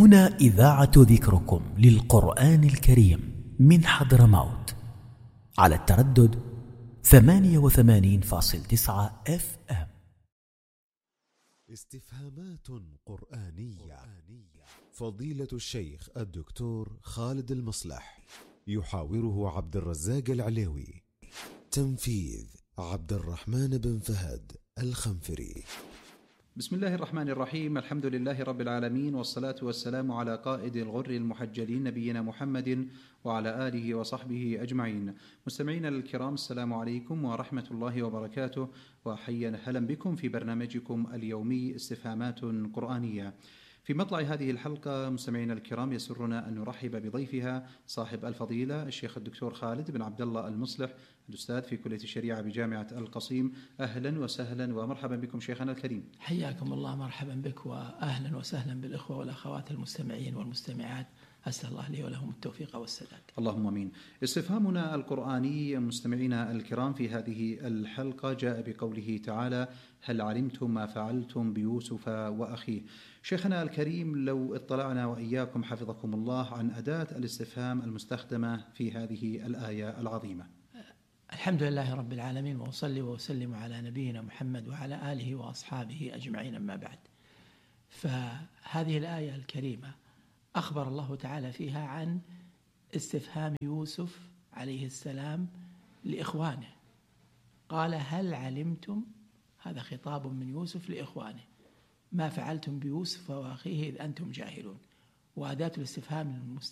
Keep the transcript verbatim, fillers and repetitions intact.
هنا إذاعة ذكركم للقرآن الكريم من حضرموت على التردد ثمانية وثمانين فاصل تسعة اف ام. استفهامات قرآنية. فضيلة الشيخ الدكتور خالد المصلح، يحاوره عبد الرزاق العليوي. تنفيذ عبد الرحمن بن فهد الخنفري. بسم الله الرحمن الرحيم. الحمد لله رب العالمين، والصلاة والسلام على قائد الغر المحجلين نبينا محمد وعلى آله وصحبه أجمعين. مستمعين الكرام، السلام عليكم ورحمة الله وبركاته، وحيا هلا بكم في برنامجكم اليومي استفهامات قرآنية. في مطلع هذه الحلقة مستمعينا الكرام يسرنا أن نرحب بضيفها صاحب الفضيلة الشيخ الدكتور خالد بن عبد الله المصلح، الأستاذ في كلية الشريعة بجامعة القصيم. أهلا وسهلا ومرحبا بكم شيخنا الكريم. حياكم الله، مرحبا بك وأهلا وسهلا بالإخوة والأخوات المستمعين والمستمعات، أسأل الله لي ولهم التوفيق والسداد. اللهم امين. استفهامنا القرآني مستمعينا الكرام في هذه الحلقة جاء بقوله تعالى: هل علمتم ما فعلتم بيوسف وأخيه؟ شيخنا الكريم، لو اطلعنا وإياكم حفظكم الله عن أداة الاستفهام المستخدمة في هذه الآية العظيمة. الحمد لله رب العالمين، وأصلي وأسلم على نبينا محمد وعلى آله وأصحابه أجمعين، أما بعد. فهذه الآية الكريمة أخبر الله تعالى فيها عن استفهام يوسف عليه السلام لإخوانه. قال: هل علمتم، هذا خطاب من يوسف لإخوانه، ما فعلتم بيوسف وأخيه إذ أنتم جاهلون. وأداة الاستفهام